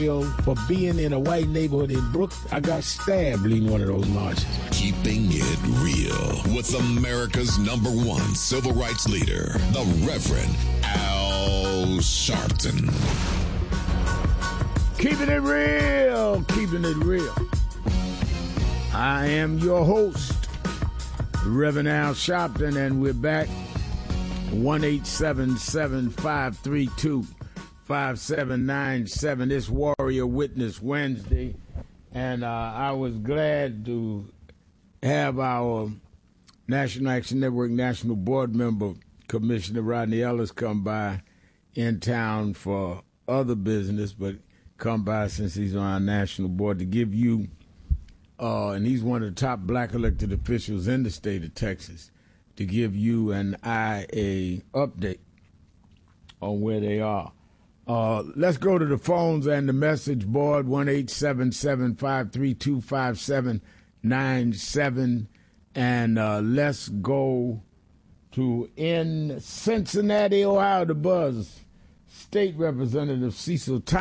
for being in a white neighborhood in Brooklyn. I got stabbed leading one of those marches. Keeping it real with America's #1 civil rights leader, the Reverend Al Sharpton. Keeping it real, keeping it real. I am your host, Reverend Al Sharpton, and we're back. 1-877-532-5797. It's Warrior Witness Wednesday, and I was glad to have our National Action Network National Board member, Commissioner Rodney Ellis, come by in town for other business, but come by since he's on our national board to give you, and he's one of the top black elected officials in the state of Texas, to give you and I a update on where they are. Let's go to the phones and the message board, 1-877-532-5797, and let's go to in Cincinnati, Ohio, the Buzz, State Representative Cecil Thomas.